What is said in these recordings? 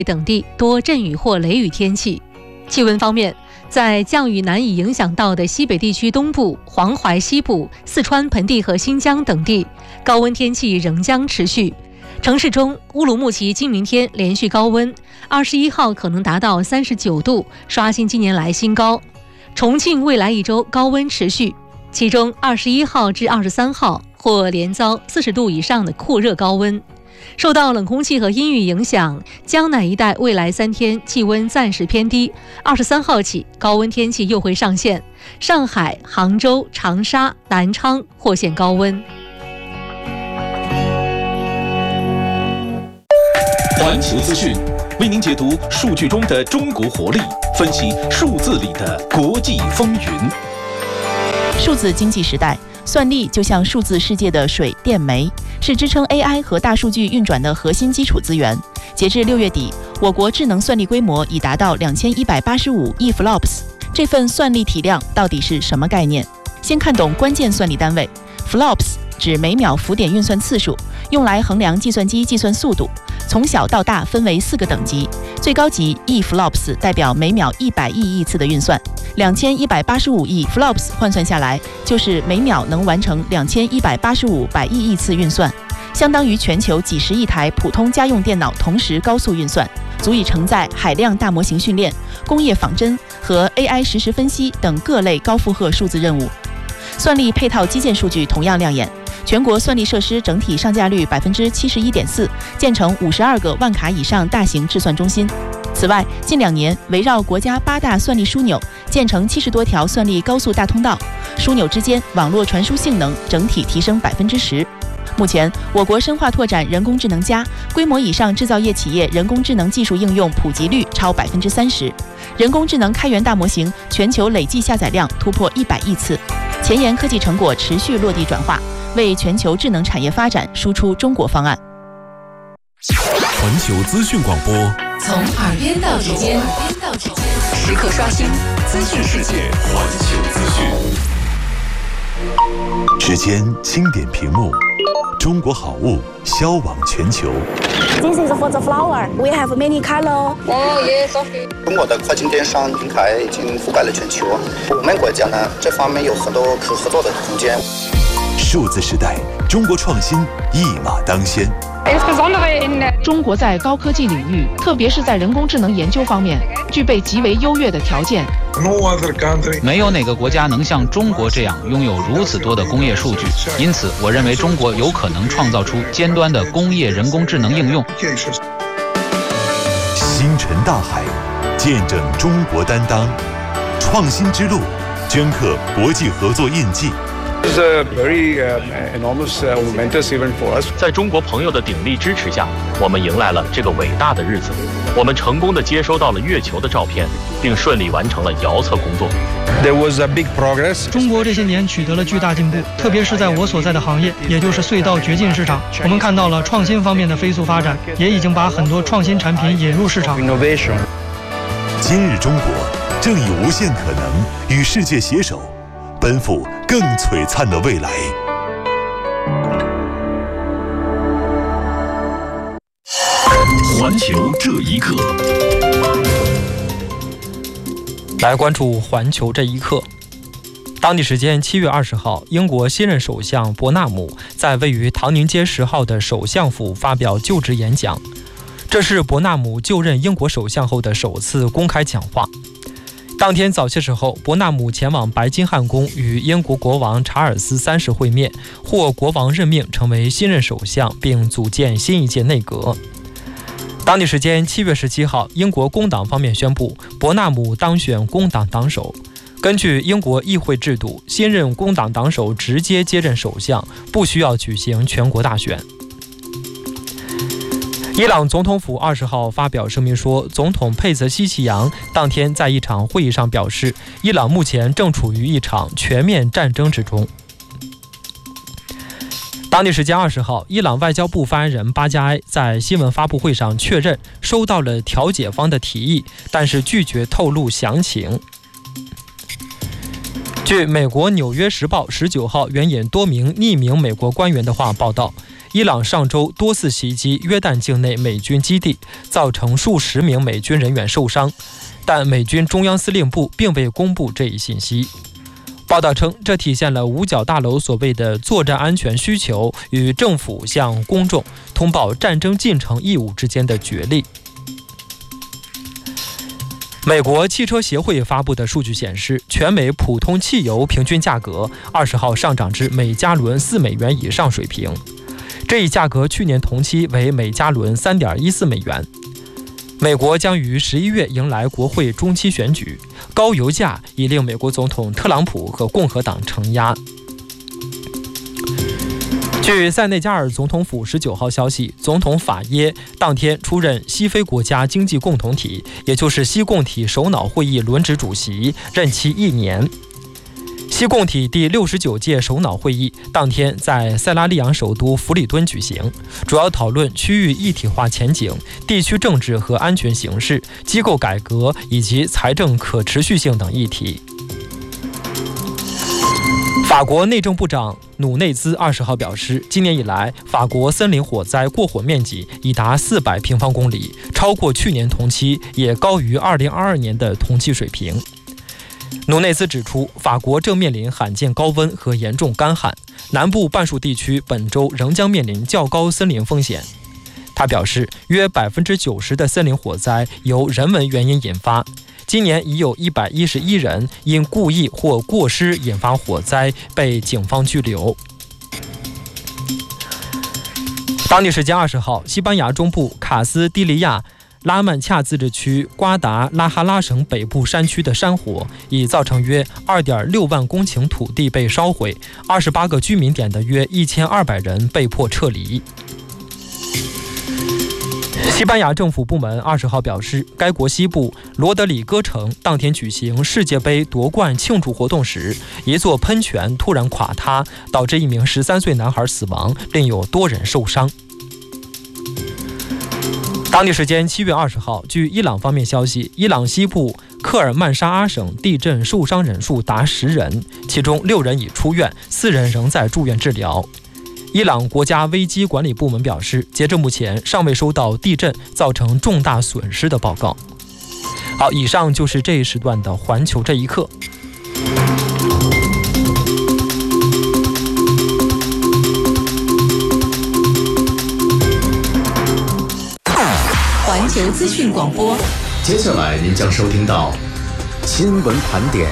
等地多阵雨或雷雨天气。气温方面，在降雨难以影响到的西北地区东部、黄淮西部、四川盆地和新疆等地，高温天气仍将持续。城市中，乌鲁木齐今明天连续高温，21号可能达到39度，刷新近年来新高。重庆未来一周高温持续，其中21号至23号或连遭40度以上的酷热高温。受到冷空气和阴雨影响，江南一带未来3天气温暂时偏低，23号起高温天气又会上线，上海、杭州、长沙、南昌或现高温。 环球资讯为您解读数据中的中国活力，分析数字里的国际风云。 数字经济时代，算力就像数字世界的水电煤，是支撑 AI 和大数据运转的核心基础资源。截至6月底，我国智能算力规模已达到2185亿 flops。这份算力体量到底是什么概念？先看懂关键算力单位。flops 指每秒浮点运算次数，用来衡量计算机计算速度。从小到大分为4个等级，最高级 亿 flops 代表每秒100亿亿次的运算，2185亿 flops 换算下来就是每秒能完成2185百亿亿次运算，相当于全球几十亿台普通家用电脑同时高速运算，足以承载海量大模型训练、工业仿真和 AI 实时分析等各类高负荷数字任务。算力配套基建数据同样亮眼，全国算力设施整体上架率71.4%，建成52个万卡以上大型制算中心。此外，近2年围绕国家8大算力枢纽，建成70多条算力高速大通道，枢纽之间网络传输性能整体提升10%。目前，我国深化拓展人工智能+，规模以上制造业企业人工智能技术应用普及率超30%，人工智能开源大模型全球累计下载量突破100亿次，前沿科技成果持续落地转化，为全球智能产业发展输出中国方案。 环球资讯广播， 从耳边到指尖，时刻刷新资讯世界。 环球资讯。 时间轻点屏幕，中国好物销往全球。 This is for the flower. We have many color. 中国的跨境电商平台已经覆盖了全球，我们国家呢这方面有很多可合作的空间。 数字时代，中国创新一马当先。 中国在高科技领域，特别是在人工智能研究方面，具备极为优越的条件。 没有哪个国家能像中国这样拥有如此多的工业数据，因此我认为中国有可能创造出尖端的工业人工智能应用。 星辰大海，见证中国担当，创新之路，镌刻国际合作印记。 在中国朋友的鼎力支持下，我们迎来了这个伟大的日子。我们成功地接收到了月球的照片，并顺利完成了遥测工作。 中国这些年取得了巨大进步，特别是在我所在的行业，也就是隧道掘进市场，我们看到了创新方面的飞速发展，也已经把很多创新产品引入市场。 今日中国正以无限可能与世界携手，奔赴更璀璨的未来。 环球这一刻， 来关注环球这一刻。当地时间7月20号，英国新任首相伯纳姆在位于唐宁街10号的首相府发表就职演讲，这是伯纳姆就任英国首相后的首次公开讲话。当天早些时候，伯纳姆前往白金汉宫与英国国王查尔斯3世会面，获国王任命成为新任首相，并组建新一届内阁。当地时间7月17号，英国工党方面宣布，伯纳姆当选工党党首。根据英国议会制度，新任工党党首直接接任首相，不需要举行全国大选。伊朗总统府20号发表声明说，总统佩泽西奇扬当天在一场会议上表示，伊朗目前正处于一场全面战争之中。当地时间20号，伊朗外交部发言人巴加埃在新闻发布会上确认收到了调解方的提议，但是拒绝透露详情。据美国《纽约时报》19号援引多名匿名美国官员的话报道， 伊朗上周多次袭击约旦境内美军基地，造成数十名美军人员受伤，但美军中央司令部并未公布这一信息。报道称，这体现了五角大楼所谓的作战安全需求与政府向公众通报战争进程义务之间的角力。美国汽车协会发布的数据显示，全美普通汽油平均价格20号上涨至每加仑4美元以上水平，这一价格去年同期为每加仑3.14美元。美国将于11月迎来国会中期选举，高油价已令美国总统特朗普和共和党承压。据塞内加尔总统府19号消息，总统法耶当天出任西非国家经济共同体，也就是西共体首脑会议轮值主席，任期1年。西共体第69届首脑会议当天在塞拉利昂首都弗里敦举行，主要讨论区域一体化前景、地区政治和安全形势、机构改革以及财政可持续性等议题。法国内政部长努内兹20号表示，今年以来，法国森林火灾过火面积已达400平方公里，超过去年同期，也高于2022年的同期水平。努内兹指出，法国正面临罕见高温和严重干旱，南部半数地区本周仍将面临较高森林风险。他表示，约90%的森林火灾由人为原因引发，今年已有111人因故意或过失引发火灾被警方拘留。当地时间20号，西班牙中部卡斯蒂利亚拉曼恰自治区瓜达拉哈拉省北部山区的山火已造成约 2.6 万公顷土地被烧毁，28个居民点的约1200人被迫撤离。西班牙政府部门20号表示，该国西部罗德里戈城当天举行世界杯夺冠庆祝活动时，一座喷泉突然垮塌，导致一名13岁男孩死亡，另有多人受伤。当地时间7月20号，据伊朗方面消息，伊朗西部克尔曼沙阿省地震受伤人数达10人，其中6人已出院，4人仍在住院治疗。伊朗国家危机管理部门表示，截至目前尚未收到地震造成重大损失的报告。好，以上就是这一时段的环球这一刻。 环球资讯广播， 接下来您将收听到新闻盘点。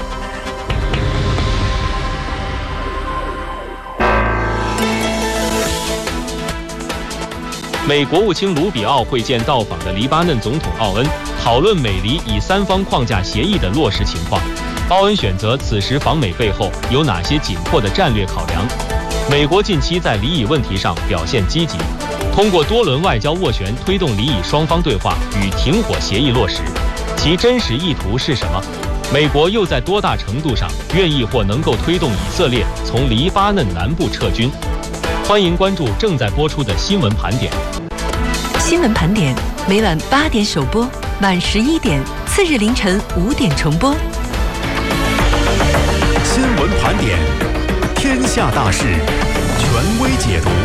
美国务卿卢比奥会见到访的黎巴嫩总统奥恩，讨论美黎以3方框架协议的落实情况。奥恩选择此时访美背后有哪些紧迫的战略考量？美国近期在黎以问题上表现积极，通过多轮外交斡旋推动黎以双方对话与停火协议落实，其真实意图是什么？美国又在多大程度上愿意或能够推动以色列从黎巴嫩南部撤军？欢迎关注正在播出的新闻盘点。 新闻盘点每晚8点首播，晚11点，次日凌晨5点重播。 新闻盘点，天下大事，权威解读。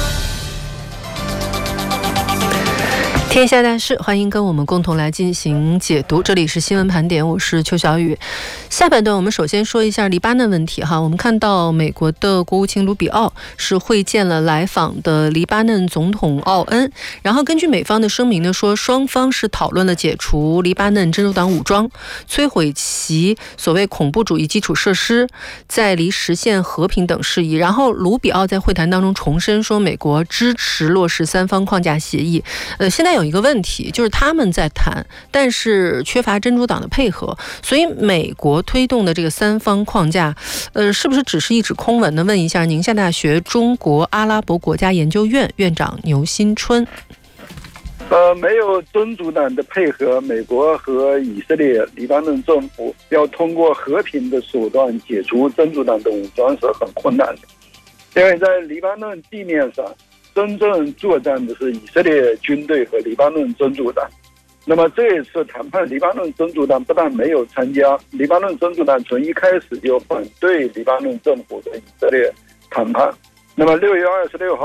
天下大事，欢迎跟我们共同来进行解读。这里是新闻盘点，我是邱小雨。下半段我们首先说一下黎巴嫩问题哈。我们看到美国的国务卿卢比奥是会见了来访的黎巴嫩总统奥恩，然后根据美方的声明呢说，双方是讨论了解除黎巴嫩真主党武装、摧毁其所谓恐怖主义基础设施、在黎实现和平等事宜。然后卢比奥在会谈当中重申说，美国支持落实3方框架协议。现在有一个问题，就是他们在谈，但是缺乏真主党的配合，所以美国推动的这个3方框架，是不是只是一纸空文呢？问一下宁夏大学中国阿拉伯国家研究院院长牛新春。 没有真主党的配合，美国和以色列、黎巴嫩政府要通过和平的手段解除真主党的武装是很困难的，因为在黎巴嫩地面上真正作战的是以色列军队和黎巴嫩真主党。那么这一次谈判，黎巴嫩真主党不但没有参加，黎巴嫩真主党从一开始就反对黎巴嫩政府和以色列谈判。那么6月26号，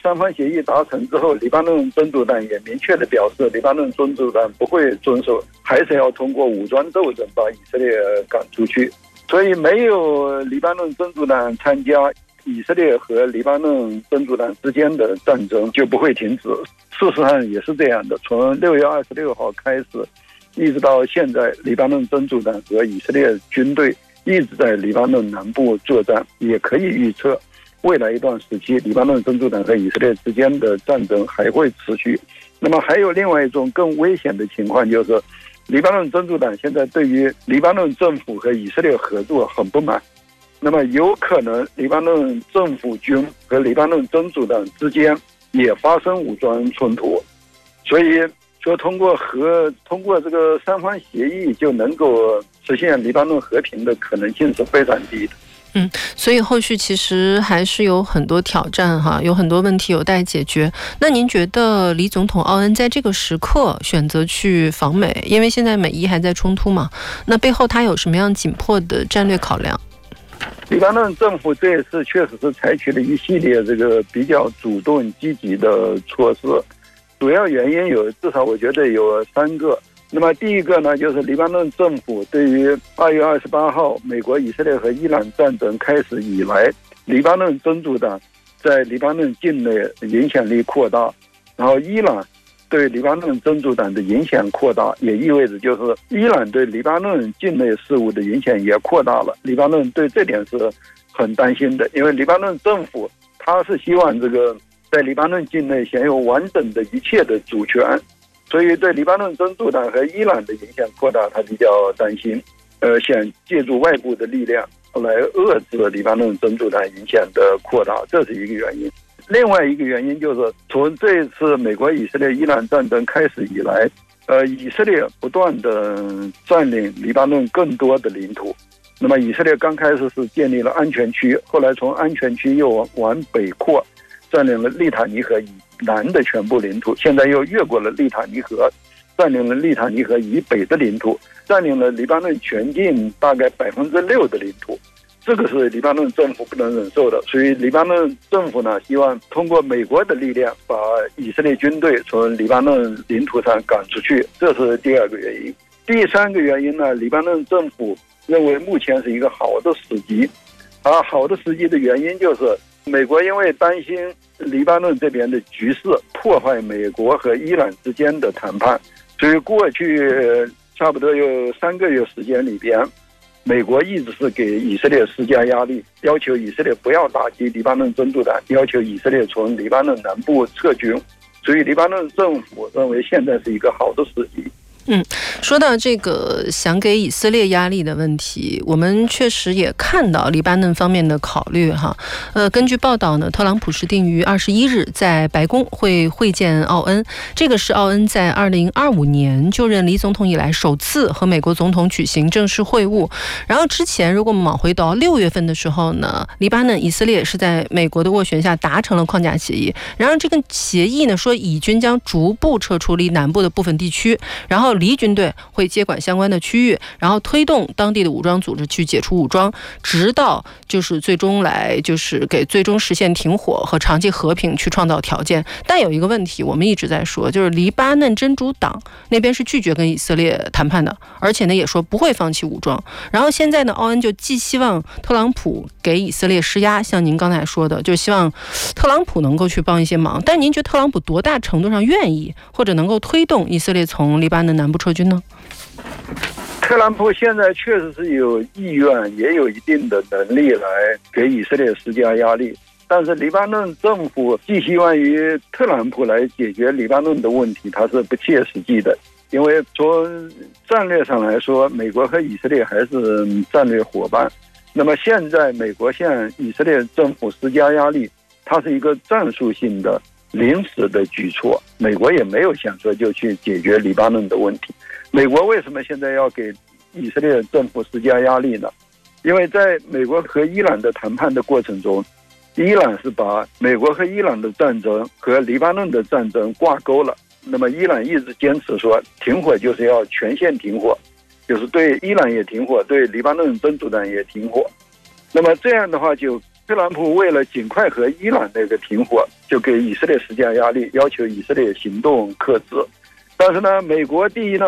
三方协议达成之后，黎巴嫩真主党也明确地表示，黎巴嫩真主党不会遵守，还是要通过武装斗争把以色列赶出去。所以没有黎巴嫩真主党参加，以色列和黎巴嫩真主党之间的战争就不会停止。事实上也是这样的，从6月26号开始，一直到现在，黎巴嫩真主党和以色列军队一直在黎巴嫩南部作战，也可以预测未来一段时期，黎巴嫩真主党和以色列之间的战争还会持续。那么还有另外一种更危险的情况，就是黎巴嫩真主党现在对于黎巴嫩政府和以色列合作很不满，那么有可能黎巴嫩政府军和黎巴嫩真主党之间也发生武装冲突，所以说通过这个三方协议就能够实现黎巴嫩和平的可能性是非常低的。 所以后续其实还是有很多挑战哈，有很多问题有待解决。那您觉得黎总统奥恩在这个时刻选择去访美，因为现在美伊还在冲突嘛，那背后他有什么样紧迫的战略考量？ 黎巴嫩政府这一次确实是采取了一系列这个比较主动积极的措施，主要原因至少我觉得有3个。那么第一个呢，就是黎巴嫩政府对于2月28号美国、以色列和伊朗战争开始以来，黎巴嫩真主党在黎巴嫩境内影响力扩大，然后伊朗对黎巴嫩真主党的影响扩大，也意味着就是伊朗对黎巴嫩境内事务的影响也扩大了。黎巴嫩对这点是很担心的，因为黎巴嫩政府他是希望这个在黎巴嫩境内享有完整的一切的主权，所以对黎巴嫩真主党和伊朗的影响扩大，他比较担心，想借助外部的力量来遏制黎巴嫩真主党影响的扩大，这是一个原因。另外一个原因就是从这一次美国、以色列、伊朗战争开始以来，以色列不断的占领黎巴嫩更多的领土。那么以色列刚开始是建立了安全区，后来从安全区又往北扩，占领了利塔尼河以南的全部领土，现在又越过了利塔尼河，占领了利塔尼河以北的领土，占领了黎巴嫩全境大概6%的领土。这个是黎巴嫩政府不能忍受的，所以黎巴嫩政府呢，希望通过美国的力量把以色列军队从黎巴嫩领土上赶出去，这是第2个原因。第3个原因呢，黎巴嫩政府认为目前是一个好的时机，而好的时机的原因就是美国因为担心黎巴嫩这边的局势破坏美国和伊朗之间的谈判，所以过去差不多有3个月时间里边，美国一直是给以色列施加压力，要求以色列不要打击黎巴嫩真主党，要求以色列从黎巴嫩南部撤军，所以黎巴嫩政府认为现在是一个好的时机。 说到这个想给以色列压力的问题，我们确实也看到黎巴嫩方面的考虑哈。根据报道呢，特朗普是定于21日在白宫会见奥恩，这个是奥恩在2025年就任黎总统以来首次和美国总统举行正式会晤。然后之前如果我们往回到6月份的时候呢，黎巴嫩、以色列是在美国的斡旋下达成了框架协议，然后这个协议呢说以军将逐步撤出离南部的部分地区，然后黎军队会接管相关的区域，然后推动当地的武装组织去解除武装，直到就是最终给最终实现停火和长期和平去创造条件。但有一个问题我们一直在说，就是黎巴嫩真主党那边是拒绝跟以色列谈判的，而且呢也说不会放弃武装。然后现在呢，奥恩就既希望特朗普给以色列施压，像您刚才说的，就希望特朗普能够去帮一些忙。但您觉得特朗普多大程度上愿意或者能够推动以色列从黎巴嫩南部撤军呢？ 特朗普现在确实是有意愿，也有一定的能力来给以色列施加压力，但是黎巴嫩政府寄希望于特朗普来解决黎巴嫩的问题，它是不切实际的。因为从战略上来说，美国和以色列还是战略伙伴。那么现在美国向以色列政府施加压力，它是一个战术性的临时的举措，美国也没有想说就去解决黎巴嫩的问题。美国为什么现在要给以色列政府施加压力呢？因为在美国和伊朗的谈判的过程中，伊朗是把美国和伊朗的战争和黎巴嫩的战争挂钩了。那么伊朗一直坚持说停火就是要全线停火，就是对伊朗也停火，对黎巴嫩真主党也停火。那么这样的话就特朗普为了尽快和伊朗那个停火，就给以色列施加压力，要求以色列行动克制。但是呢，美国第一呢